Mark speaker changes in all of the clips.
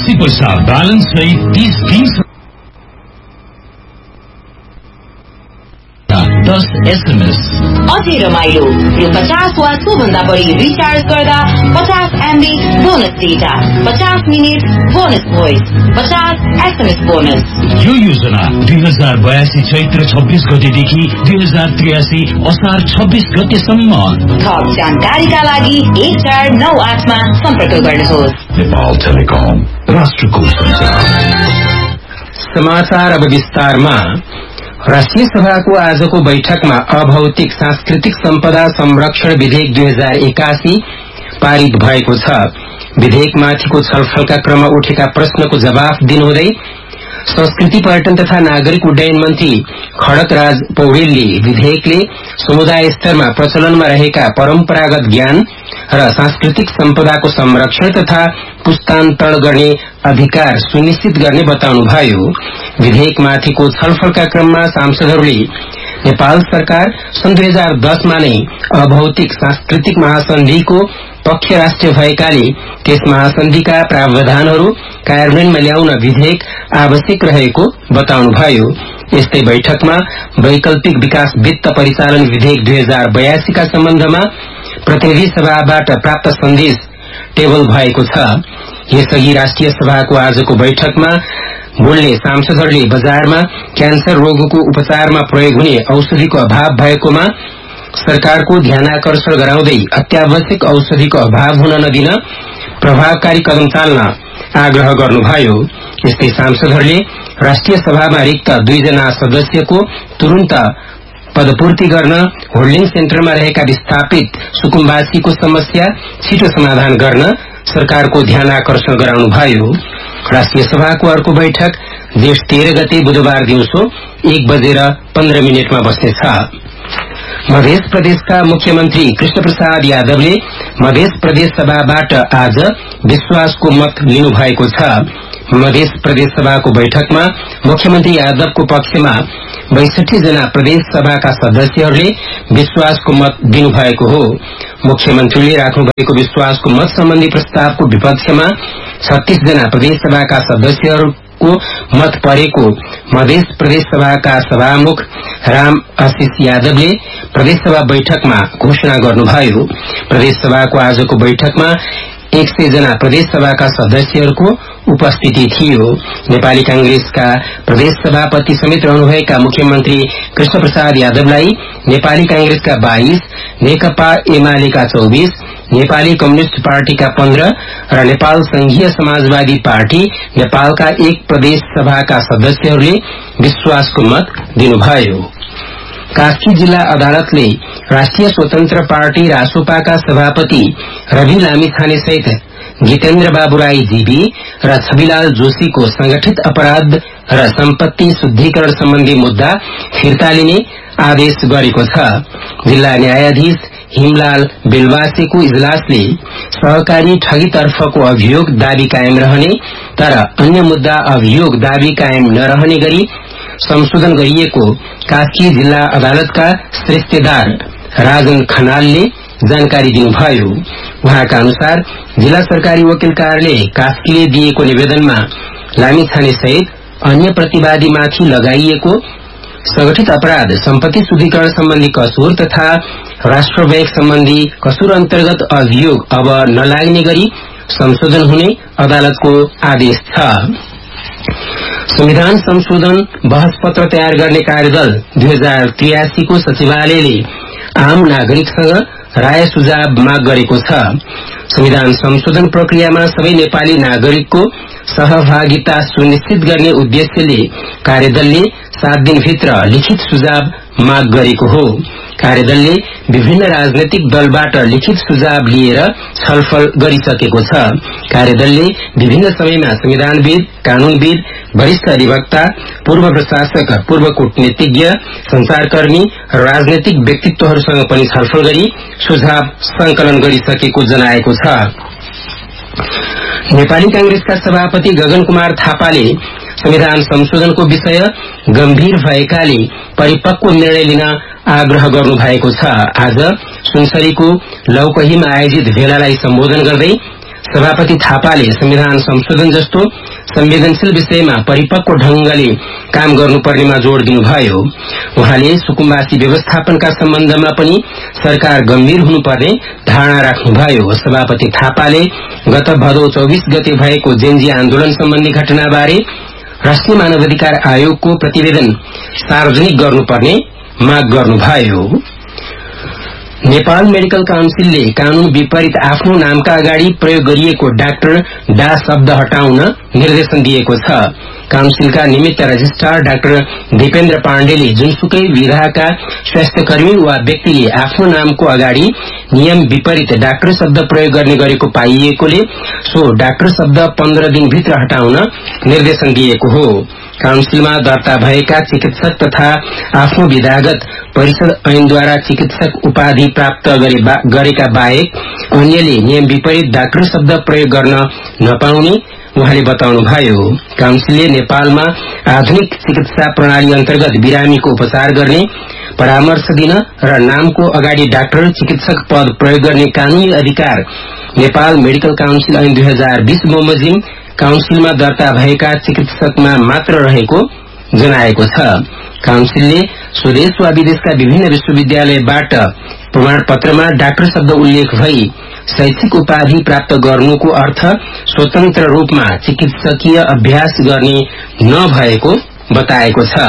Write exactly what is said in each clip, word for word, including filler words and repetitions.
Speaker 1: अस्सी पैसा बैलेंस सहित तीस दिन दस एसएमएस
Speaker 2: अझै रमाइलो यो पचास वा सोभन्दा बढी रिचार्ज गर्दा पचास एमबी बोनस डेटा, पचास मिनट बोनस भोइस, पचास एसएमएस बोनस।
Speaker 1: यो योजना दुई हजार बयासी चैत्र छब्बीस गतेदेखि दुई हजार त्रियासी असार छब्बीस गतेसम्म।
Speaker 2: थप जानकारीका लागि एक चार नौ आठमा सम्पर्क गर्नुहोस्।
Speaker 1: नेपाल टेलिकम, राष्ट्रको
Speaker 3: समाचार अब विस्तारमा। राष्ट्रिय सभाको आजको बैठकमा अभौतिक सांस्कृतिक सम्पदा संरक्षण विधेयक दुई हजार एकासी पारित भएको छ। विधेयकमाथिको छलफलका क्रममा उठेका प्रश्नको जवाफ दिनुहुँदै संस्कृति पर्यटन तथा नागरिक उड्डयन मन्त्री खड्गराज पौडेलले विधेयकले समुदाय स्तरमा प्रचलनमा रहेका परम्परागत ज्ञान र सांस्कृतिक सम्पदाको संरक्षण तथा पुस्तान्तरण गर्ने अधिकार सुनिश्चित गर्ने बताउनुभयो। विधेयकमाथिको छलफलका क्रममा सांसदहरूले नेपाल सरकार सन् दुई हजार दसमा नै अभौतिक सांस्कृतिक महासन्धिको पक्ष राष्ट्र भएकाले त्यस महासन्धिका प्रावधानहरू कार्यान्वयनमा ल्याउन विधेयक आवश्यक रहेको बताउनुभयो। यस्तै बैठकमा वैकल्पिक विकास वित्त परिचालन विधेयक दुई हजार बयासी का सम्बन्धमा प्रतिनिधि सभाबाट प्राप्त सन्देश टेबल भएको छ। यसअघि राष्ट्रिय सभाको आजको बैठकमा बोल्ने सांसदहरूले बजारमा क्यान्सर रोगको उपचारमा प्रयोग हुने औषधिको अभाव भएकोमा सरकारको ध्यानाकर्षण गराउँदै अत्यावश्यक औषधिको अभाव हुन नदिन प्रभावकारी कदम चाल्न आग्रह गर्नुभयो। यस्तै सांसदहरूले राष्ट्रिय सभामा रिक्त दुईजना सदस्यको तुरन्त पदपूर्ति गर्न, होल्डिङ सेन्टरमा रहेका विस्थापित सुकुम्बासीको समस्या छिटो समाधान गर्न सरकारको ध्यानाकर्षण गराउनुभयो। राष्ट्रिय सभाको अर्को बैठक जेठ तेह्र गते बुधबार दिउँसो एक बजेर पन्ध्र मिनटमा बस्नेछ। मध्य प्रदेशका मुख्यमन्त्री कृष्ण प्रसाद यादवले मध्य प्रदेश सभाबाट आज विश्वासको मत लिनुभएको छ। मध्य प्रदेश सभाको बैठकमा मुख्यमन्त्री यादवको पक्षमा बैसठी जना प्रदेश सभाका सदस्यहरूले विश्वासको मत दिनुभएको हो। मुख्यमन्त्रीले राख्नुभएको विश्वासको मत सम्बन्धी प्रस्तावको विपक्षमा छत्तीस जना प्रदेश सभाका सदस्यहरूको मत परेको मध्य प्रदेश सभाका सभामुख राम आशिष यादवले प्रदेश सभा बैठकमा घोषणा गर्नुभयो। प्रदेश सभाको आजको बैठकमा एक सय जना प्रदेश सभाका सदस्यहरूको उपस्थिति थियो। नेपाली कांग्रेसका प्रदेश सभापति समेत रहनुभएका मुख्यमन्त्री कृष्ण प्रसाद यादवलाई नेपाली कांग्रेसका बाइस, नेकपा एमालेका चौबीस, नेपाली कम्युनिष्ट पार्टीका पन्ध्र र नेपाल संघीय समाजवादी पार्टी नेपालका एक प्रदेश सभाका सदस्यहरूले विश्वासको मत दिनुभयो। कास्की जिल्ला अदालतले राष्ट्रिय स्वतन्त्र पार्टी रासोपाका सभापति रवि लामिछाने सहित जितेन्द्र बाबू राई जीबी र छविलाल जोशीको संगठित अपराध र सम्पत्ति शुद्धिकरण सम्बन्धी मुद्दा फिर्ता लिने आदेश गरेको छ। जिल्ला न्यायाधीश हिमलाल बेलवासेको इजलासले सहकारी ठगीतर्फको अभियोग दावी कायम रहने तर अन्य मुद्दा अभियोग दावी कायम नरहने गरी संशोधन गरिएको कास्की जिल्ला अदालतका श्रेष्ठदार राजन खनालले जानकारी दिनुभयो। उहाँका अनुसार जिल्ला सरकारी वकिल कार्यालय कास्कीले दिएको निवेदनमा लामिछाने सहित अन्य प्रतिवादीमाथि लगाइएको संगठित अपराध, सम्पत्ति शुद्धिकरण सम्बन्धी कसुर तथा राष्ट्र बैंक सम्बन्धी कसुर अन्तर्गत अभियोग अब नलाग्ने गरी संशोधन हुने अदालतको आदेश छ। संविधान संशोधन बहस पत्र तयार गर्ने कार्यदल दुई हजार त्रियासी को सचिवालयले आम नागरिकसँग राय सुझाव माग गरेको छ। संविधान संशोधन प्रक्रियामा सबै नेपाली नागरिकको सहभागिता सुनिश्चित गर्ने उद्देश्यले कार्यदलले सात दिनभित्र लिखित सुझाव माग गरेको हो। कार्यदलले विभिन्न राजनैतिक दलबाट लिखित सुझाव लिएर छलफल गरिसकेको छ। कार्यदलले विभिन्न समयमा संविधानविद, कानूनविद, वरिष्ठ अधिवक्ता, पूर्व प्रशासक, पूर्व कूटनीतिज्ञ, संचारकर्मी र राजनैतिक व्यक्तित्वहरूसँग पनि छलफल गरी सुझाव संकलन गरिसकेको जनाएको छ। नेपाली कांग्रेसका सभापति गगन कुमार थापाले संविधान संशोधनको विषय गम्भीर भएकाले परिपक्व निर्णय लिन आग्रह गर्नु भएको छ। आज सुनसरीको लौकहीमा आयोजित भेलालाई सम्बोधन गर्दै सभापति थापाले संविधान संशोधन जस्तो संवेदनशील विषयमा परिपक्व ढंगले काम गर्नुपर्नेमा जोड़ दिनुभयो। उहाँले सुकुम्बासी व्यवस्थापनका सम्बन्धमा पनि सरकार गम्भीर हुनुपर्ने धारणा राख्नुभयो। सभापति थापाले गत भदौ चौबीस गते भएको जेनजी आन्दोलन सम्बन्धी घटनाबारे राष्ट्रिय मानवाधिकार आयोगको प्रतिवेदन सार्वजनिक गर्नुपर्ने माग गर्नुभयो। नेपाल मेडिकल काउन्सिलले कानून विपरीत आफ्नो नामका अगाडि प्रयोग गरिएको डाक्टर डा शब्द हटाउन निर्देशन दिएको छ। काउन्सिलका निमित्त रजिस्ट्रार डाक्टर दीपेन्द्र पाण्डेले जुनसुकै विधाका स्वास्थ्यकर्मी वा व्यक्तिले आफ्नो नामको अगाडि नियम विपरीत डाक्टर शब्द प्रयोग गर्ने गरेको पाइएकोले सो डाक्टर शब्द पन्ध्र दिनभित्र हटाउन निर्देशन दिएको हो। काउन्सिलमा दर्ता भएका चिकित्सक तथा आफ्नो विधागत परिषद ऐनद्वारा चिकित्सक उपाधि प्राप्त गरे बा, गरेका बाहेक अन्यले नियम विपरीत डाक्टर शब्द प्रयोग गर्न नपाउने उहाँले बताउनुभयो। काउन्सिलले नेपालमा आधुनिक चिकित्सा प्रणाली अन्तर्गत बिरामीको उपचार गर्ने परामर्श दिन र नामको अगाडि डाक्टर चिकित्सक पद प्रयोग गर्ने कानूनी अधिकार नेपाल मेडिकल काउन्सिल ऐन दुई हजार बीस बमोजिम काउन्सिलमा दर्ता भएका चिकित्सकमा मात्र रहेको जनाएको छ। काउन्सिलले स्वदेश वा विदेशका विभिन्न विश्वविद्यालयबाट प्रमाणपत्रमा डाक्टर शब्द उल्लेख भई शैक्षिक उपाधि प्राप्त गर्नुको अर्थ स्वतन्त्र रूपमा चिकित्सकीय अभ्यास गर्ने नभएको बताएको छ।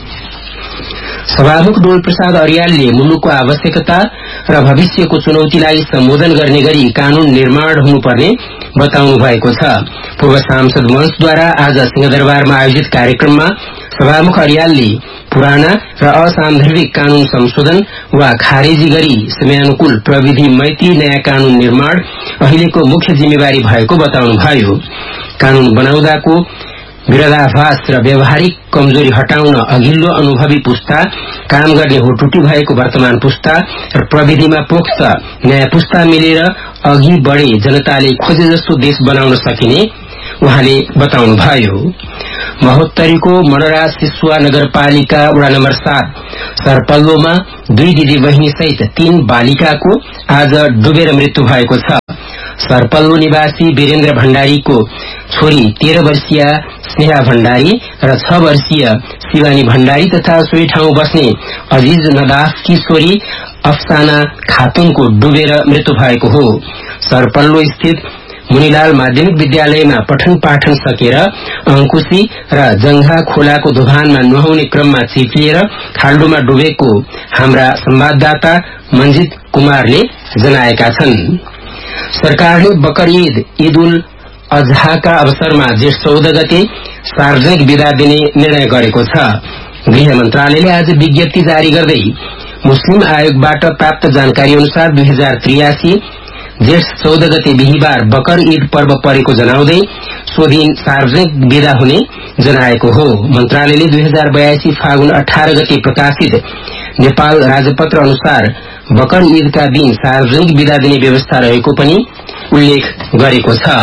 Speaker 3: सभामुख डोल प्रसाद अर्यालले मुलुकको आवश्यकता र भविष्यको चुनौतीलाई सम्बोधन गर्ने गरी कानून निर्माण हुनुपर्ने बताउनु भएको छ। पूर्व सांसद वंशद्वारा आज सिंहदरबारमा आयोजित कार्यक्रममा सभामुख अर्यालले पुराना र असान्दर्भिक कानून संशोधन वा खारेजी गरी समयानुकूल प्रविधि मैत्री नयाँ कानून निर्माण अहिलेको मुख्य जिम्मेवारी भएको बताउनुभयो। कानून बनाउँदाको विरोधाभास र व्यावहारिक कमजोरी हटाउन अघिल्लो अनुभवी पुस्ता, काम गर्ने होटुटी भएको वर्तमान पुस्ता र प्रविधिमा पोख्त नयाँ पुस्ता मिलेर अघि बढ़े जनताले खोजे जस्तो देश बनाउन सकिने उहाँले बताउनुभयो। महोत्तरीको मनरा सिसुवा नगरपालिका वडा नम्बर सात सरपल्लोमा दुई दिदी बहिनी सहित तीन बालिकाको आज डुबेर मृत्यु भएको छ। सरपल्लो निवासी वीरेन्द्र भण्डारीको छोरी तेह्र वर्षीय स्नेहा भण्डारी र छ वर्षीय शिवानी भण्डारी तथा सोही ठाउँ बस्ने अजीज नदाफकी छोरी अफसाना खातुनको डुबेर मृत्यु भएको हो। सरपल्लो स्थित मुनिलाल माध्यमिक विद्यालयमा पठन पाठन सकेर अंकुशी र जंघा खोलाको दोभानमा नुहाउने क्रममा चिप्लिएर खाल्डोमा डुबेको हाम्रा संवाददाता मन्जित कुमारले जनाएका छन्। सरकारले बकर ईद ईद उल अजहाका अवसरमा जेठ चौध गते सार्वजनिक विदा दिने निर्णय गरेको छ। गृह मन्त्रालयले आज विज्ञप्ति जारी गर्दै मुस्लिम आयोगबाट प्राप्त जानकारी अनुसार दुई हजार त्रियासी जेठ चौध गते बिहिबार बकर ईद पर्व परेको जनाउँदै सो दिन सार्वजनिक विदा हुने जनाएको हो। मन्त्रालयले दुई हजार बयासी फागुन अठारह गते प्रकाशित नेपाल राजपत्र अनुसार बकर ईदका दिन सार्वजनिक विदा दिने व्यवस्था रहेको पनि उल्लेख गरेको छ।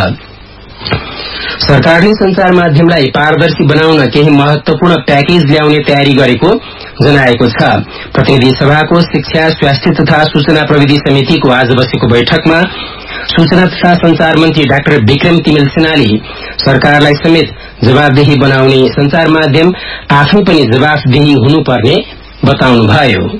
Speaker 3: सरकारले संचार माध्यमलाई पारदर्शी बनाउन केही महत्वपूर्ण प्याकेज ल्याउने तयारी गरेको जनाएको छ। प्रतिनिधि सभाको शिक्षा, स्वास्थ्य तथा सूचना प्रविधि समितिको आज बसेको बैठकमा सूचना तथा संचार मन्त्री डाक्टर विक्रम तिमिल सिन्हाले सरकारलाई समेत जवाबदेही बनाउने, संचार माध्यम आफै पनि जवाबदेही हुनुपर्ने बताउनुभयो।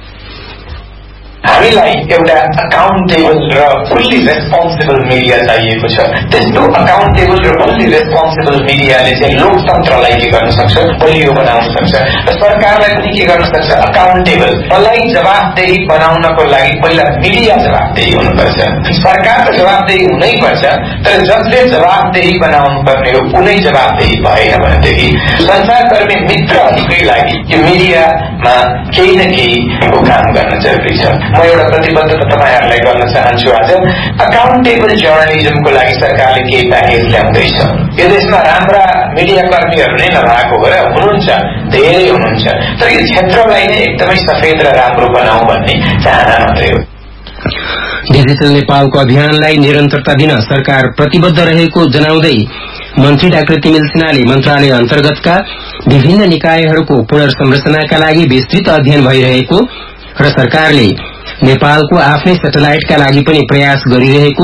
Speaker 4: हामीलाई एउटा अकाउन्टेबल र फुल्ली रेस्पोन्सिबल मिडिया चाहिएको छ। त्यस्तो अकाउन्टेबल र फुल्ली रेस्पोन्सिबल मिडियाले चाहिँ लोकतन्त्रलाई के गर्न सक्छ, बलियो बनाउन सक्छ र सरकारलाई पनि के गर्न सक्छ, अकाउन्टेबल मलाई जवाबदेही बनाउनको लागि पहिला मिडिया जवाबदेही हुनुपर्छ। सरकार त जवाबदेही हुनै पर्छ, तर जसले जवाबदेही बनाउनु पर्ने हो उनै जवाबदेही भएन भनेदेखि संचारकर्मी मित्रहरूकै लागि यो मिडियामा केही न केही काम गर्न जरुरी छ। म एउटा प्रतिबद्धता तपाईहरुलाई गर्न चाहन्छु। आज अकाउन्टेबल जर्नलिजमको लागि सरकारले केही प्याकेज ल्याउँदैछ। यो देशमा राम्रा मिडिया कर्मीहरू नै नभएको हो र हुनुहुन्छ, धेरै हुनुहुन्छ, तर यो क्षेत्रलाई नै एकदमै सफेद र राम्रो बनाऊ भन्ने चाहना मात्रै हो।
Speaker 3: डिजिटल नेपालको अभियानलाई निरन्तरता दिन सरकार प्रतिबद्ध रहेको जनाउँदै मन्त्री डाक्टर तिमिल सिन्हाले मन्त्रालय अन्तर्गतका विभिन्न निकायहरूको पुनर्संरचनाका लागि विस्तृत अध्ययन भइरहेको र सरकारले नेपालको आफ्नै सेटेलाइटका लागि पनि प्रयास गरिरहेको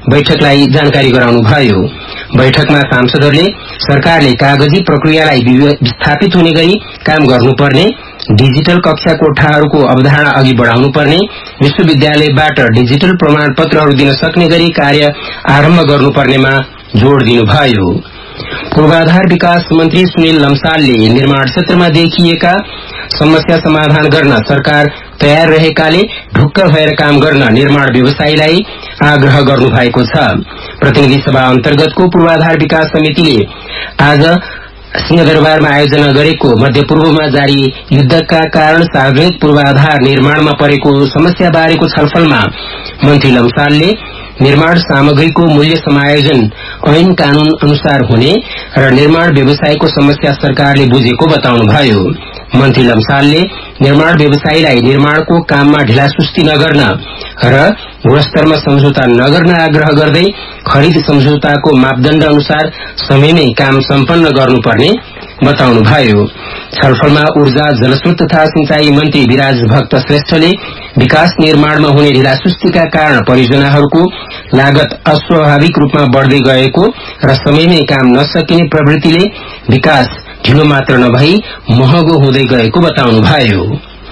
Speaker 3: बैठकलाई जानकारी गराउनुभयो। बैठकमा सांसदहरूले सरकारले कागजी प्रक्रियालाई विस्थापित हुने गरी काम गर्नुपर्ने, डिजिटल कक्षा कोठाहरूको अवधारणा अघि बढ़ाउनुपर्ने, विश्वविद्यालयबाट डिजिटल प्रमाणपत्रहरू दिन सक्ने गरी कार्य आरम्भ गर्नुपर्नेमा जोड़ दिनुभयो। पूर्वाधार विकास मन्त्री सुनिल लम्सालले निर्माण क्षेत्रमा देखिएका समस्या समाधान गर्न सरकार तयार रहेकाले ढुक्क भएर काम गर्न निर्माण व्यवसायीलाई आग्रह गर्नुभएको छ। प्रतिनिधि सभा अन्तर्गतको पूर्वाधार विकास समितिले आज सिंहदरबारमा आयोजना गरेको मध्यपूर्वमा जारी युद्धका कारण सार्वजनिक पूर्वाधार निर्माणमा परेको समस्या बारेको छलफलमा मन्त्री लम्सालले निर्माण सामग्रीको मूल्य समायोजन ऐन कानून अनुसार हुने र निर्माण व्यवसायको समस्या सरकारले बुझेको बताउनुभयो। मन्त्री लम्सालले निर्माण व्यवसायीलाई निर्माणको काममा ढिलासुस्ती नगर्न र गुणस्तरमा सम्झौता नगर्न आग्रह गर्दै खरिद सम्झौताको मापदण्ड अनुसार समयमै काम सम्पन्न गर्नुपर्ने बताउनुभयो। छलफलमा ऊर्जा, जलस्रोत तथा सिंचाई मन्त्री विराज भक्त श्रेष्ठले विकास निर्माणमा हुने ढिलासुस्तीका कारण परियोजनाहरूको लागत अस्वाभाविक रूपमा बढ़दै गएको र समयमै काम नसकिने प्रवृत्तिले विकास ढिलो मात्र नभई महँगो हुँदै गएको बताउनुभयो।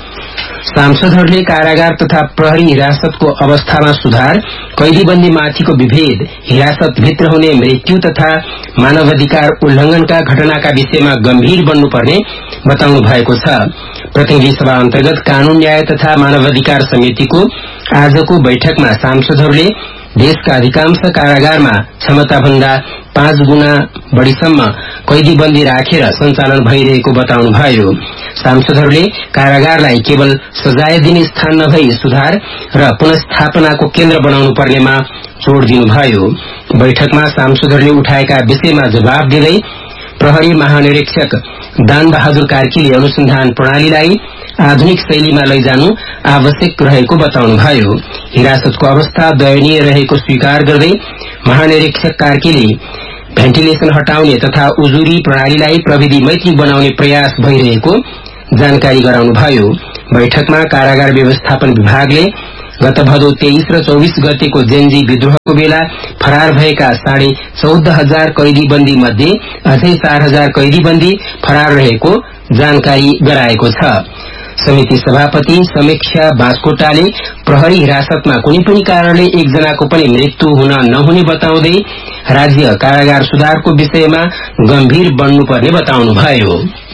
Speaker 3: सांसदहरूले कारागार तथा प्रहरी हिरासतको अवस्थामा सुधार, कैदीबन्दी माथिको विभेद, हिरासतभित्र हुने मृत्यु तथा मानवाधिकार उल्लंघनका घटनाका विषयमा गम्भीर बन्नुपर्ने बताउनु भएको छ। प्रतिनिधि सभा अन्तर्गत कानून, न्याय तथा मानवाधिकार समितिको आजको बैठकमा सांसदहरूले देशका अधिकांश कारागारमा क्षमताभन्दा पाँच गुणा बढ़ीसम्म कैदीबन्दी राखेर सञ्चालन भइरहेको बताउनुभयो। सांसदहरूले कारागारलाई केवल सजाय दिने स्थान नभई सुधार र पुनस्थापनाको केन्द्र बनाउनु पर्नेमा जोड़ दिनुभयो। बैठकमा सांसदहरूले उठाएका विषयमा जवाब दिँदै प्रहरी महानिरीक्षक दान बहादुर कार्कीले अनुसन्धान प्रणालीलाई आधुनिक शैलीमा लैजानु आवश्यक रहेको बताउनुभयो। हिरासतको अवस्था दयनीय रहेको स्वीकार गर्दै महानिरीक्षक कार्कीले भेन्टिलेशन हटाउने तथा उजुरी प्रणालीलाई प्रविधि मैत्री बनाउने प्रयास भइरहेको जानकारी गराउनुभयो। बैठकमा कारागार व्यवस्थापन विभागले गत भदौ तेइस र चौबीस गतेको जेनजी विद्रोहको बेला फरार भएका साढे चौध हजार कैदीबन्दी मध्ये अझै चार हजार कैदीबन्दी फरार रहेको जानकारी गराएको छ। समिति सभापति समीक्षा बास्कोटाले प्रहरी हिरासतमा कुनै पनि कारणले एकजनाको पनि मृत्यु हुन नहुने बताउँदै राज्य कारागार सुधारको विषयमा गम्भीर बन्नुपर्ने बताउनुभयो।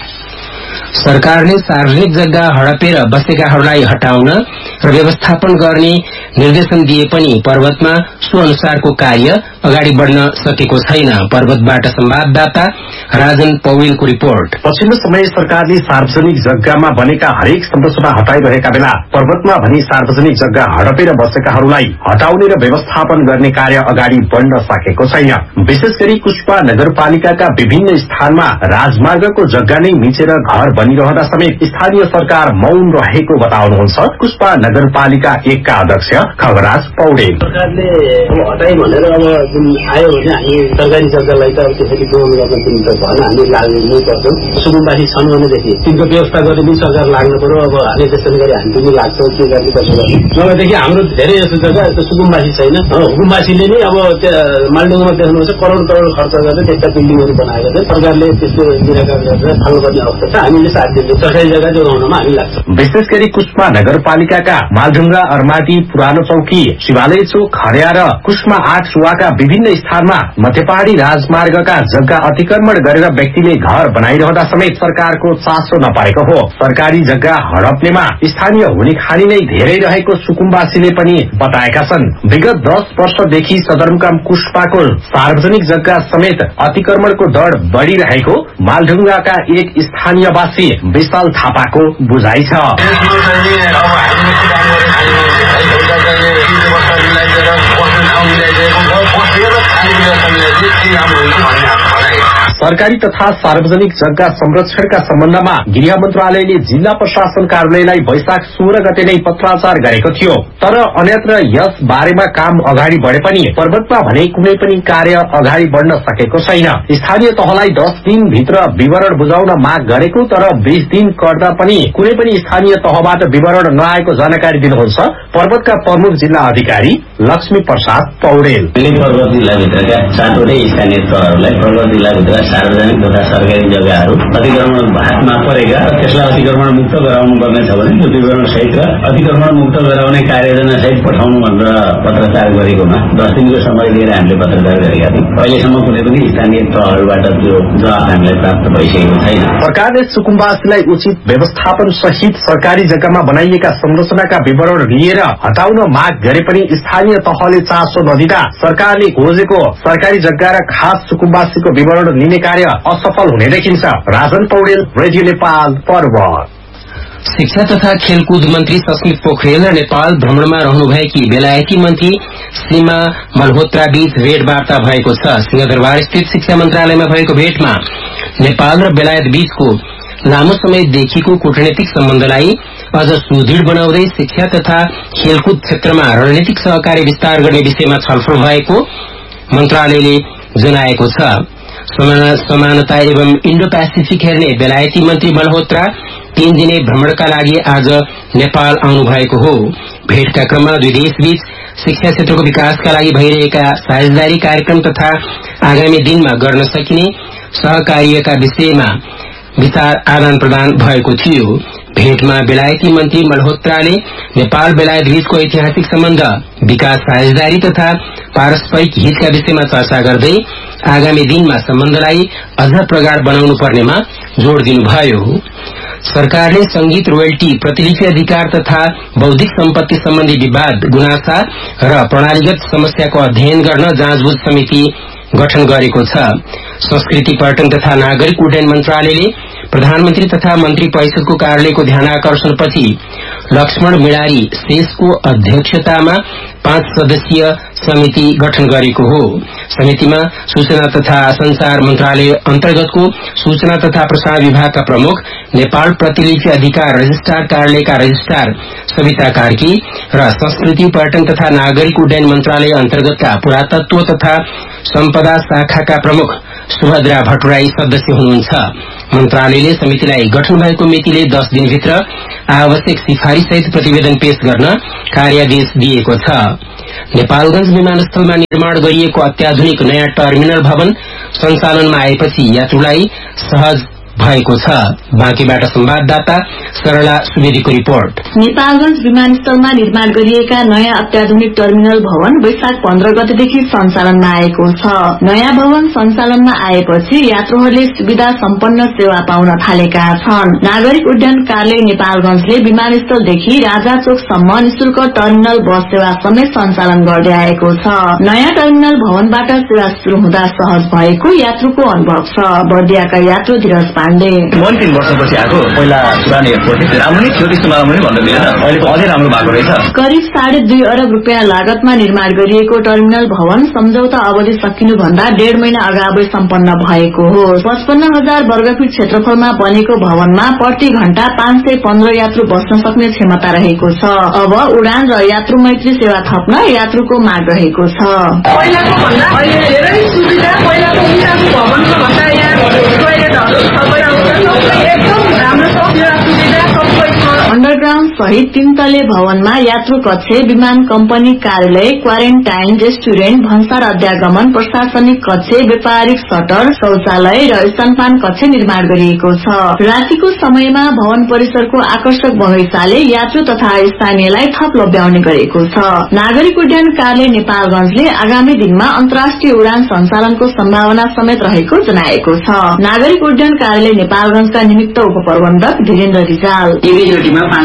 Speaker 3: सरकारले सार्वजनिक जग्गा हडपेर बसेकाहरूलाई हटाउन र व्यवस्थापन गर्ने निर्देशन दिए पनि पर्वतमा सो अनुसारको कार्य अगाडि बढ़न सकेको छैन। पर्वतबाट संवाददाता राजन पौडेलको रिपोर्ट।
Speaker 5: पछिल्लो समय सरकारले सार्वजनिक जग्गामा बनेका हरेक संरचना हटाइरहेका बेला पर्वतमा भने सार्वजनिक जग्गा हडपेर बसेकाहरूलाई हटाउने र व्यवस्थापन गर्ने कार्य अगाडि बढ़न सकेको छैन। विशेष गरी कुस्पा नगरपालिकाका विभिन्न स्थानमा राजमार्गको जग्गा नै मिचेर घर बनिरहँदा समेत स्थानीय सरकार मौन रहेको बताउनुहुन्छ कुस्पा नगरपालिका एकका अध्यक्ष खगराज पौडेल।
Speaker 6: सरकारले हटाइ भनेर अब जुन आयो भने हामी सरकारी जग्गालाई त त्यसरी दोहन गर्न दिन्छ भएन, हामी लाग्नै पर्छौँ। सुकुम्बासी छन् भनेदेखि तिनको व्यवस्था गर्ने पनि सरकार लाग्नु पर्यो। अब हामी त्यसरी गरी हामी पनि लाग्छौँ, के गर्ने कसो गर्ने। नभएदेखि हाम्रो धेरै जस्तो जग्गा सुकुम्बासी छैन। हुकुम्बासीले नै अब मालडुङमा देख्नुहुन्छ करोड करोड खर्च गरेर त्यस्ता बिल्डिङहरू बनाएको छ। सरकारले त्यस्तो निराकार गरेर थाल्नुपर्ने अवस्था छ। हामीले साथ दिन्छौँ, सरकारी जग्गा जोगाउनमा हामी लाग्छौँ।
Speaker 5: विशेष गरी कुस्मा नगरपालिकाका मालढुङ्गा, अर्माटी, पुरानो चौकी, शिवालय चोक, खरिया र कुस्मा आठ सुवाका विभिन्न स्थानमा मध्यपहाड़ी राजमार्गका जग्गा अतिक्रमण गरेर व्यक्तिले घर बनाइरहँदा समेत सरकारको चासो नपरेको हो। सरकारी जग्गा हडप्नेमा स्थानीय हुने खानी नै धेरै रहेको सुकुम्बासीले पनि बताएका छन्। विगत दस वर्षदेखि सदरमुकाम कुस्पाको सार्वजनिक जग्गा समेत अतिक्रमणको दर बढ़िरहेको मालढुङ्गाका एक स्थानीयवासी विशाल थापाको बुझाइ छ। सरकारी तथा सार्वजनिक जग्गा संरक्षणका सम्बन्धमा गृह मन्त्रालयले जिल्ला प्रशासन कार्यालयलाई वैशाख सोह्र गते नै पत्राचार गरेको थियो। तर अन्यत्र यस बारेमा काम अगाडि बढे पनि पर्वतमा भने कुनै पनि कार्य अगाडि बढ्न सकेको छैन। स्थानीय तहलाई दस दिन भित्र विवरण बुझाउन माग गरेको, तर बीस दिन कर्दा पनि कुनै पनि स्थानीय तहबाट विवरण नआएको जानकारी दिनुहुन्छ पर्वतका प्रमुख जिल्ला अधिकारी लक्ष्मी प्रसाद पौडेल।
Speaker 7: पर्वत जिल्लाभित्रका सातवटै स्थानीय तहहरूलाई पर्वत जिल्लाभित्र सार्वजनिक तथा सरकारी जग्गाहरू अतिक्रमण भागमा परेका त्यसलाई अतिक्रमण मुक्त गराउनु पर्ने छ भने त्यो विवरण सहित र अतिक्रमण मुक्त गराउने कार्ययोजना सहित पठाउनु भनेर पत्रचार गरेकोमा दस दिनको समय लिएर हामीले पत्रचार गरेका थियौँ। अहिलेसम्म कुनै पनि स्थानीय तहहरूबाट त्यो जवाब हामीलाई प्राप्त भइसकेको छैन।
Speaker 5: सरकारले सुकुम्बासीलाई उचित व्यवस्थापन सहित सरकारी जग्गामा बनाइएका संरचनाका विवरण लिएर हटाउन माग गरे पनि स्थानीय तहले चासो नदिँदा सरकारले खोजेको सरकारी जग्गा र खास सुकुम्बासीको विवरण लिने कार्य असफल हुने देखिन्छ। राजन पौडेल, रेडियो नेपाल, पर्वत।
Speaker 3: शिक्षा तथा खेलकुद मन्त्री सस्मित पोखरेल र नेपाल भ्रमणमा रहनुभएकी बेलायती मन्त्री सीमा मल्होत्रा बीच भेटवार्ता भएको छ। सिंहदरबार स्थित शिक्षा मन्त्रालयमा भएको भेटमा नेपाल र बेलायत बीचको लामो समयदेखिको कूटनीतिक सम्बन्धलाई अझ सुदृढ़ बनाउँदै शिक्षा तथा खेलकुद क्षेत्रमा रणनीतिक सहकारी विस्तार गर्ने विषयमा छलफल भएको मन्त्रालयले जनाएको छ। समानता एवं इण्डो पेसिफिक हेर्ने बेलायती मन्त्री मल्होत्रा तीन दिने भ्रमणका लागि आज नेपाल आउनु भएको हो। भेटका क्रममा दुई देशबीच शिक्षा क्षेत्रको विकासका लागि भइरहेका साझेदारी कार्यक्रम तथा आगामी दिनमा गर्न सकिने सहकार्यका विषयमा विचार आदान प्रदान भएको थियो। भेटमा बेलायती मन्त्री मल्होत्राले नेपाल बेलायत बीचको ऐतिहासिक सम्बन्ध, विकास साझेदारी तथा पारस्परिक हितका विषयमा चर्चा गर्दै आगामी दिनमा सम्बन्धलाई अझ प्रगाढ़ बनाउनु पर्नेमा जोड़ दिनुभयो। सरकारले संगीत रोयल्टी, प्रतिलिपि अधिकार तथा बौद्धिक सम्पत्ति सम्बन्धी विवाद, गुनासा र प्रणालीगत समस्याको अध्ययन गर्न जाँचबुझ समिति गठन गरेको छ। संस्कृति, पर्यटन तथा नागरिक उड्डयन मन्त्रालयले प्रधानमन्त्री तथा मन्त्री परिषदको कार्यालयको ध्यानाकर्षणपछि लक्ष्मण मिडारी शेषको अध्यक्षतामा पाँच सदस्यीय समिति गठन गरेको हो। समितिमा सूचना तथा संचार मन्त्रालय अन्तर्गतको सूचना तथा प्रसारण विभागका प्रमुख, नेपाल प्रतिलिपि अधिकार रजिस्ट्रार कार्यालयका रजिस्ट्रार सविता कार्की र संस्कृति, पर्यटन तथा नागरिक उड्डयन मन्त्रालय अन्तर्गतका पुरातत्व तथा सम्पदा शाखाका प्रमुख सुभद्रा भट्टराई सदस्य हुनुहुन्छ। मन्त्रालयले समितिलाई गठन भएको मितिले दस दिनभित्र आवश्यक सिफारिस सहित प्रतिवेदन पेश गर्न कार्यादेश दिएको छ। नेपालगंज विमानस्थलमा निर्माण गरिएको अत्याधुनिक नयाँ टर्मिनल भवन सञ्चालनमा आएपछि यात्रुलाई सहज भएको छ। बाँकीबाट संवाददाता सरला सुवेदीको रिपोर्ट।
Speaker 8: नेपालगंज विमानस्थलमा निर्माण गरिएका नयाँ अत्याधुनिक टर्मिनल भवन वैशाख पन्ध्र गतेदेखि सञ्चालनमा आएको छ। नयाँ भवन सञ्चालनमा आएपछि यात्रुहरूले सुविधा सम्पन्न सेवा पाउन थालेका छन्। नागरिक उड्डयन कार्यालय नेपालगंजले विमानस्थलदेखि राजा चोकसम्म निशुल्क टर्मिनल बस सेवा समेत सञ्चालन गर्दै आएको छ। नयाँ टर्मिनल भवनबाट सेवा शुरू हुँदा सहज भएको यात्रुको अनुभव छ। बर्दियाका यात्रु धीरज पाण्डे,
Speaker 9: तीन वर्षपछि आएको पहिला पुरानो एयरपोर्ट राम्रो नै थियो, त्यस्तो राम्रो नै भन्नु मिलेन, अहिले त अझै राम्रो भएको रहेछ।
Speaker 8: करिब साढे दुई अरब रुपियाँ लागतमा निर्माण गरिएको टर्मिनल भवन सम्झौता अवधि सकिनुभन्दा डेढ़ महिना अगावै सम्पन्न भएको हो। पचपन्न हजार वर्गफीट क्षेत्रफलमा बनेको भवनमा प्रति घण्टा पाँच सय पन्ध्र यात्रु बस्न सक्ने क्षमता रहेको छ। अब उडान र यात्रु मैत्री सेवा थप्न यात्रुको माग रहेको छ।
Speaker 10: पहिलाको भन्दा अहिले धेरै सुविधा, पहिलाको उडानको भवनको भन्दा यहाँ टोयलेटहरू सबै एकदम राम्रो छ, सुविधा सबै छ।
Speaker 8: अन्डरग्राउण्ड सहित तीन तले भवनमा यात्रु कक्ष, विमान कम्पनी कार्यालय, क्वारेन्टाइन, रेस्टुरेन्ट, भन्सार अध्यागमन, प्रशासनिक कक्ष, व्यापारिक सटर, शौचालय र स्तनपान कक्ष निर्माण गरिएको छ। रातिको समयमा भवन परिसरको आकर्षक बगैंचाले यात्रु तथा स्थानीयलाई थप लभ्याउने गरेको छ। नागरिक उड्डयन कार्यालय नेपालगंजले आगामी दिनमा अन्तर्राष्ट्रिय उडान सञ्चालनको सम्भावना समेत रहेको जनाएको छ। नागरिक उड्डयन कार्यालय नेपालगंजका निमित्त उपप्रबन्धक धीरेन्द्र रिजाल,
Speaker 11: एकैचोटिमा पाँच सय पन्ध्र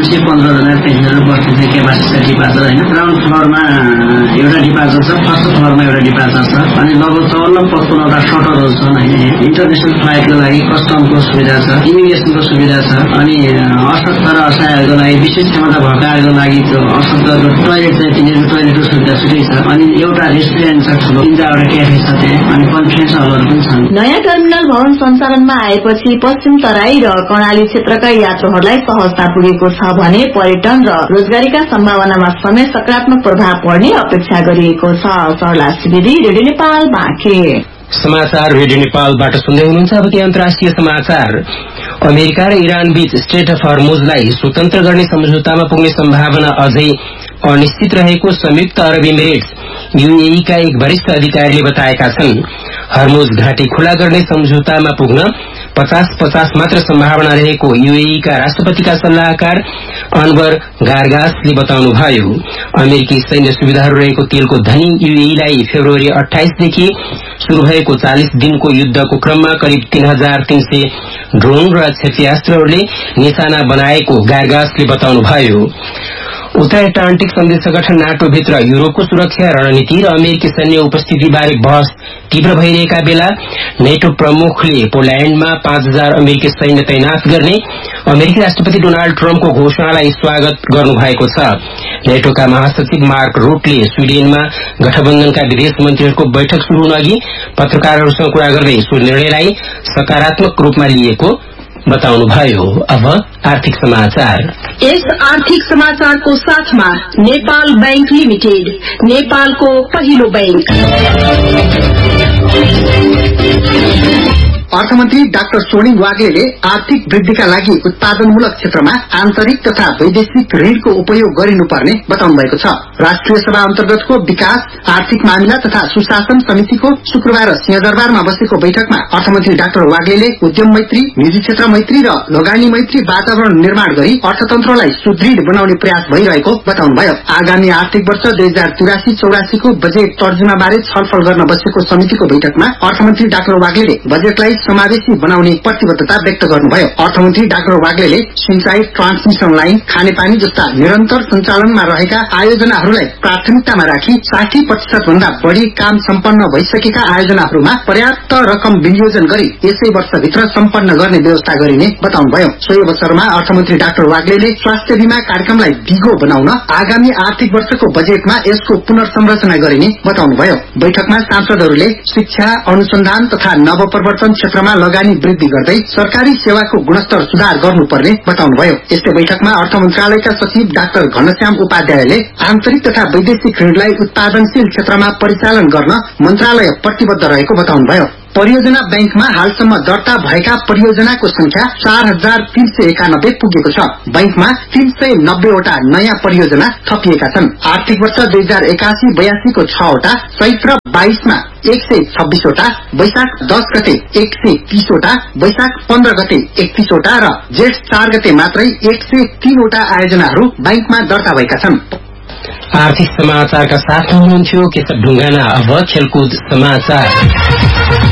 Speaker 6: सत्तर हजार पेसेन्जर बस्ने क्यापासिटी छ डिपार्चर होइन। ग्राउन्ड फ्लोरमा एउटा डिपार्चर छ, फर्स्ट फ्लोरमा एउटा डिपार्चर छ अनि लगभग चौन्न पचपन्नवटा सटरहरू छन् होइन। इन्टरनेसनल फ्लाइटको लागि कस्टमको सुविधा छ, इमिग्रेसनको सुविधा छ अनि अशक्त र असहायहरूको लागि विशेष क्षमता भएकाहरूको लागि त्यो अशक्तको टोयलेट चाहिँ तिनीहरू टोयलेटको सुविधा छुट्टै छ अनि एउटा रेस्टुरेन्ट छ ठुलो, तीन चारवटा क्याफे छ त्यहाँ अनि कन्फरेन्स हलहरू पनि छन्।
Speaker 8: नयाँ टर्मिनल भवन सञ्चालनमा आएपछि पश्चिम तराई र कर्णाली क्षेत्रका यात्रुहरूलाई सहजता पुगेको छ भने पर्यटन र रोजगारीका सम्भावनामा समेत सकारात्मक प्रभाव पर्ने अपेक्षा गरिएको छ। सरला सुवेदी, रेडियो नेपाल, बाँके।
Speaker 3: समाचार रेडियो नेपालबाट सुन्दै हुनुहुन्छ। अब के अन्तर्राष्ट्रिय समाचार। अमेरिका र इरान बीच स्ट्रेट अफ हर्मुजलाई स्वतन्त्र गर्ने सम्झौतामा पुग्ने सम्भावना अझै अनिश्चित रहेको संयुक्त अरब इमिरेट्स यूएई का एक वरिष्ठ अधिकारीले बताएका छन्। हर्मुज घाटी खुला गर्ने सम्झौतामा पुग्न पचास पचास मात्र सम्भावना रहेको यूएई का राष्ट्रपतिका सल्लाहकार अनवर गारगासले बताउनुभयो। अमेरिकी सैन्य सुविधाहरू रहेको तेलको धनी यूएईलाई फेब्रुअरी अठाइसदेखि शुरू भएको चालिस दिनको युद्धको क्रममा करिब तीन हजार तीन सय ड्रोन र क्षेपणास्त्रहरूले निशाना बनाएको गारगासले बताउनुभयो। उत्तर एटलान्टिक सन्धि संगठन नाटो भित्र यूरोपको सुरक्षा रणनीति र अमेरिकी सैन्य उपस्थितिबारे बहस तीव्र भइरहेका बेला नेटो प्रमुखले पोल्याण्डमा पाँच हजार अमेरिकी सैन्य तैनाथ गर्ने अमेरिकी राष्ट्रपति डोनाल्ड ट्रम्पको घोषणालाई स्वागत गर्नुभएको छ। नेटोका महासचिव मार्क रूटले स्वीडेनमा गठबन्धनका विदेश मन्त्रीहरूको बैठक शुरू हुन अघि पत्रकारहरूसँग कुरा गर्दै सो निर्णयलाई सकारात्मक रूपमा लिएको बताउनुभयो। अब आर्थिक समाचार।
Speaker 11: यस आर्थिक समाचारको साथमा नेपाल बैंक लिमिटेड, नेपालको पहिलो बैंक।
Speaker 12: अर्थमन्त्री डाक्टर स्वर्णिम वाग्लेले आर्थिक वृद्धिका लागि उत्पादनमूलक क्षेत्रमा आन्तरिक तथा वैदेशिक ऋणको उपयोग गरिनुपर्ने बताउनु भएको छ। राष्ट्रिय सभा अन्तर्गतको विकास, आर्थिक मामिला तथा सुशासन समितिको शुक्रबार सिंहदरबारमा बसेको बैठकमा अर्थमन्त्री डाक्टर वाग्लेले उद्यम मैत्री, निजी क्षेत्र मैत्री र लगानी मैत्री वातावरण निर्माण गरी अर्थतन्त्रलाई सुदृढ़ बनाउने प्रयास भइरहेको बताउनुभयो। आगामी आर्थिक वर्ष दुई हजार तिरासी चौरासीको बजेट तर्जुमाबारे छलफल गर्न बसेको समितिको बैठकमा अर्थमन्त्री डाक्टर वाग्लेले बजेटलाई समावेशी बनाउने प्रतिबद्धता व्यक्त गर्नुभयो। अर्थमन्त्री डाक्टर वाग्लेले सिंचाई, ट्रान्समिशन लाइन, खानेपानी जस्ता निरन्तर सञ्चालनमा रहेका आयोजनाहरूलाई प्राथमिकतामा राखी साठी प्रतिशत भन्दा बढ़ी काम सम्पन्न भइसकेका आयोजनाहरूमा पर्याप्त रकम विनियोजन गरी यसै वर्षभित्र सम्पन्न गर्ने व्यवस्था गरिने बताउनुभयो। सोही अवसरमा अर्थमन्त्री डाक्टर वाग्लेले स्वास्थ्य बीमा कार्यक्रमलाई दिगो बनाउन आगामी आर्थिक वर्षको बजेटमा यसको पुनर्संरचना गरिने बताउनुभयो। बैठकमा सांसदहरूले शिक्षा, अनुसन्धान तथा नवप्रवर्तन क्षेत्रमा लगानी वृद्धि गर्दै सरकारी सेवाको गुणस्तर सुधार गर्नुपर्ने बताउनुभयो। यस्तै बैठकमा अर्थ मन्त्रालयका सचिव डाक्टर घनश्याम उपाध्यायले आन्तरिक तथा वैदेशिक ऋणलाई उत्पादनशील क्षेत्रमा परिचालन गर्न मन्त्रालय प्रतिबद्ध रहेको बताउनुभयो। परियोजना बैंकमा हालसम्म दर्ता भएका परियोजनाको संख्या चार हजार तीन सय एकानब्बे पुगेको छ। बैंकमा तीन सय नब्बेवटा नयाँ परियोजना थपिएका छन्। आर्थिक वर्ष दुई हजार एकासी बयासीको छवटा, चैत्र बाइसमा एक सय छब्बीसवटा, वैशाख दस गते एक सय तीसवटा, वैशाख पन्ध्र गते एकतीसवटा र जेठ चार गते मात्रै एक सय तीनवटा आयोजनाहरू बैंकमा दर्ता भएका छन्।
Speaker 3: आर्थिक समाचारका साथ हुनुहुन्थ्यो केशव ढुङ्गाना। अब खेलकुद समाचार।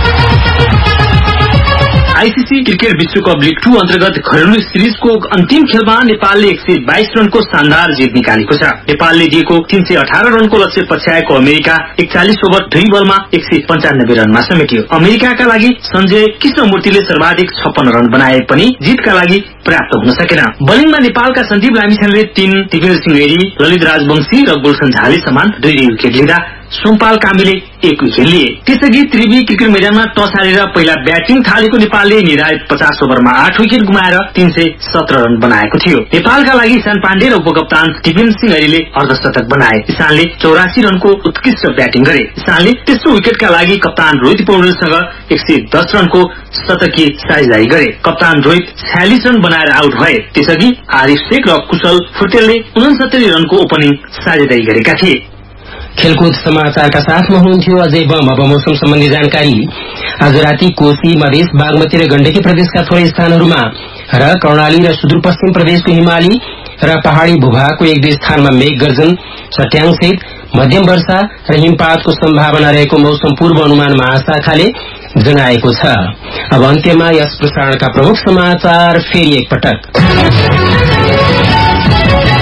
Speaker 13: आईसीसी क्रिकेट विश्वकप लीग टू अन्तर्गत घरेलु सिरिजको अन्तिम खेलमा नेपालले एक सय बाइस रनको शानदार जित निकालेको छ। नेपालले दिएको तीन सय अठार रनको लक्ष्य पछ्याएको अमेरिका एकचालिस ओभर दुई बलमा एक सय पञ्चानब्बे रनमा समेट्यो। अमेरिकाका लागि संजय कृष्णमूर्तिले सर्वाधिक छप्पन्न रन बनाए पनि जितका लागि पर्याप्त हुन सकेन। बलिङमा नेपालका सन्दीप लामिछानेले तीन, दिपेन्द्र सिंह रेड्डी, ललित राजवंशी र गुलशन झाले समान दुई दुई विकेट लिँदा सोमपाल कामीले एक विकेट लिए। त्यसअघि त्रिवी क्रिकेट मैदानमा टस हारेर पहिला ब्याटिङ थालेको नेपालले निर्धारित पचास ओभरमा आठ विकेट गुमाएर तीन सय सत्र रन बनाएको थियो। नेपालका लागि ईशान पाण्डे र उपकप्तान दिपेन्द्र सिंह हरीले अर्धशतक बनाए। ईशानले चौरासी रनको उत्कृष्ट ब्याटिङ गरे। ईशानले तेस्रो विकेटका लागि कप्तान रोहित पौडेलसँग एक सय दस रनको शतकीय साझेदारी गरे। कप्तान रोहित छयालिस रन बनाएर आउट भए। त्यसअघि आरिफ शेख र कुशल फुटेलले उनसत्तरी रनको ओपनिङ साझेदारी गरेका थिए।
Speaker 3: खेलकुद समाचारका साथमा हुनुहुन्थ्यो अजय बम। अब मौसम सम्बन्धी जानकारी। आज राति कोशी, मधेस, बागमती र गण्डकी प्रदेशका थोरै स्थानहरूमा र कर्णाली र सुदूरपश्चिम प्रदेशको हिमाली र पहाड़ी भूभागको एक दुई स्थानमा मेघ गर्जन, चट्याङसहित मध्यम वर्षा र हिमपातको सम्भावना रहेको मौसम पूर्व अनुमान महाशाखाले जनाएको छ। अब अन्त्यमा यस प्रसारणका प्रमुख समाचार फेरि एकपटक।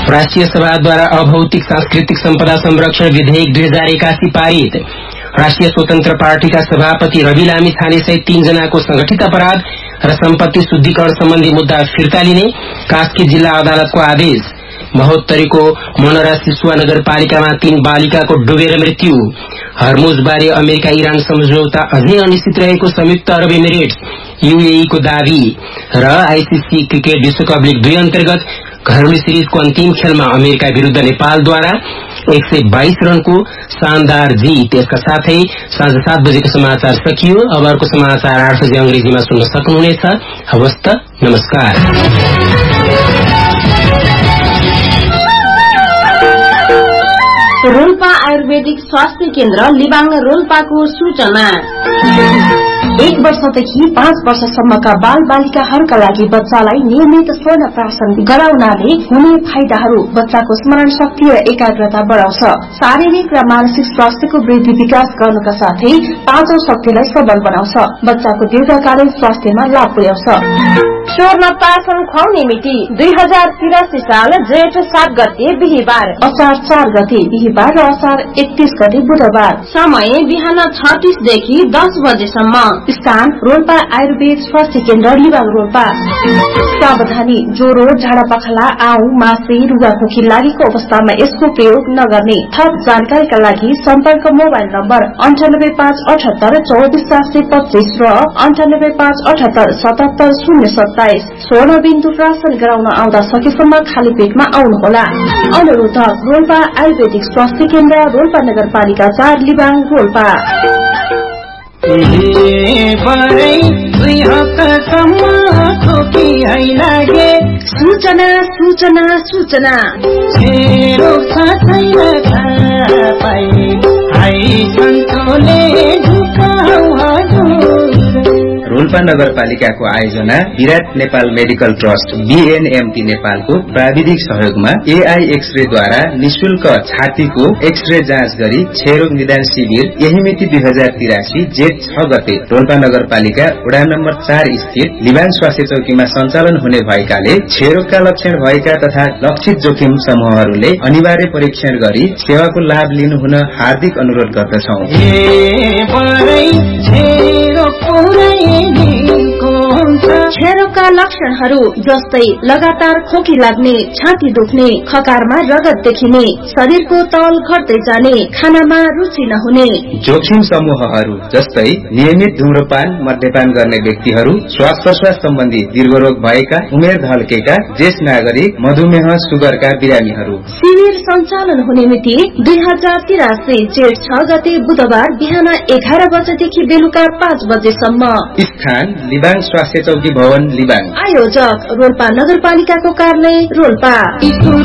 Speaker 3: राष्ट्रिय सभाद्वारा अभौतिक सांस्कृतिक सम्पदा संरक्षण विधेयक दुई हजार एकासी पारित। राष्ट्रिय स्वतन्त्र पार्टीका सभापति रवि लामी छाने सहित तीन जनाको संगठित अपराध र सम्पत्ति शुद्धिकरण सम्बन्धी मुद्दा फिर्ता लिने कास्की जिल्ला अदालतको आदेश। महोत्तरीको मनोरा सिसुवा नगरपालिकामा तीन बालिकाको डुबेर मृत्यु। हर्मुजबारे अमेरिका इरान सम्झौता अझै अनिश्चित रहेको संयुक्त अरब इमिरेट्स यूएई को दावी। र आईसीसी क्रिकेट विश्वकप लीग दुई अन्तर्गत घरेलु सिरिजको अन्तिम खेलमा अमेरिका विरूद्ध नेपालद्वारा एक सय बाइस रनको शानदार जीत। यसका साथै साँझ सात बजेको समाचार सकियो। अब अर्को समाचार आठ बजे अंग्रेजीमा सुन्न सक्नुहुनेछ। हवस् त, नमस्कार।
Speaker 11: रोल्पा आयुर्वेदिक स्वास्थ्य केन्द्र लिबाङ रोल्पाको सूचना। एक वर्षदेखि पाँच वर्षसम्मका बाल बालिकाहरूका लागि बच्चालाई नियमित स्वर्ण प्राशन गराउनाले हुने फाइदाहरू बच्चाको स्मरण शक्ति र एकाग्रता बढाउँछ, शारीरिक र मानसिक स्वास्थ्यको वृद्धि विकास गर्नुका साथै पाचन शक्तिलाई सबल बनाउँछ, बच्चाको दीर्घकालीन स्वास्थ्यमा लाभ पुर्याउँछ। स्वर्ण प्राशन खुवाउने मिति दुई हजार तिरासी साल जेठ सात गते बिहिबार, असार चार गते बिहिबार र असार एकतीस गते बुधबार। समय बिहान छ तीसदेखि दस बजेसम्म। स्थान रोल्पा आयुर्वेद स्वास्थ्य केन्द्र लिबाङ रोल्पा। सावधानी, ज्वरो, झाडा पखाला, आउ, मासे, रुगाखोकी लागेको अवस्थामा यसको प्रयोग नगर्ने। थप जानकारीका लागि सम्पर्क मोबाइल नम्बर अन्ठानब्बे पाँच अठहत्तर चौबिस सात सय पच्चीस र अन्ठानब्बे पाँच अठहत्तर सतहत्तर शून्य सत्ताइस। स्वर्ण बिन्दु प्राशन गराउन आउँदा सकेसम्म खाली पेटमा आउनुहोला। अनुरोधक रोल्पा आयुर्वेदिक स्वास्थ्य केन्द्र, रोल्पा नगरपालिका चार, लिबाङ रोल्पा। सूचना सूचना सूचना
Speaker 14: रोल्पा नगरपालिकाको आयोजना विराट नेपाल मेडिकल ट्रस्ट बीएनएमटी नेपालको प्राविधिक सहयोगमा एआई एक्सरे द्वारा निशुल्क छातीको एक्सरे जाँच गरी क्षयरोग निदान शिविर यही मिति दुई हजार तिरासी जेठ छ गते रोल्पा नगरपालिका वडा नम्बर चार स्थित लिबाङ स्वास्थ्य चौकीमा सञ्चालन हुने भएकाले क्षयरोगका लक्षण भएका तथा लक्षित जोखिम समूहहरूले अनिवार्य परीक्षण गरी सेवाको लाभ लिनु हुन हार्दिक अनुरोध गर्दछौं।
Speaker 11: क्षयरोगका लक्षणहरू जस्तै लगातार खोकी लाग्ने, छाती दुख्ने, खकारमा रगत देखिने, शरीरको तौल घट्दै जाने, खानामा रुचि नहुने।
Speaker 14: जोखिम समूहहरू जस्तै नियमित धूम्रपान मद्यपान गर्ने व्यक्तिहरू, श्वास प्रश्वास सम्बन्धी दीर्घरोग भएका, उमेर ढल्केका, ज्येष्ठ नागरिक, मधुमेह सुगरका बिरामीहरू।
Speaker 11: शिविर सञ्चालन हुने मिति दुई हजार तिरासी जेठ छ गते बुधबार बिहान एघार बजेदेखि बेलुका पाँच बजेसम्म।
Speaker 14: स्थान लिबाङ स्वास्थ्य चौकी भवन लिबाङ।
Speaker 11: आयोजक रोल्पा नगरपालिकाको कार्यालय रोल्पा।